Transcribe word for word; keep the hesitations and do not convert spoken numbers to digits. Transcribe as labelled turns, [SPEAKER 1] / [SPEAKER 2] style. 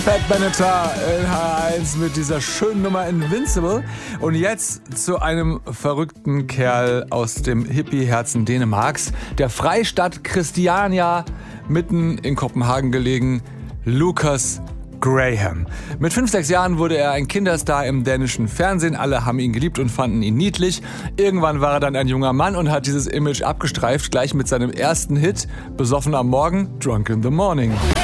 [SPEAKER 1] Pat Benatar in H eins mit dieser schönen Nummer Invincible. Und jetzt zu einem verrückten Kerl aus dem Hippie-Herzen Dänemarks, der Freistadt Christiania, mitten in Kopenhagen gelegen, Lucas Graham. Mit fünf, sechs Jahren wurde er ein Kinderstar im dänischen Fernsehen. Alle haben ihn geliebt und fanden ihn niedlich. Irgendwann war er dann ein junger Mann und hat dieses Image abgestreift, gleich mit seinem ersten Hit, Besoffen am Morgen, Drunk in the Morning.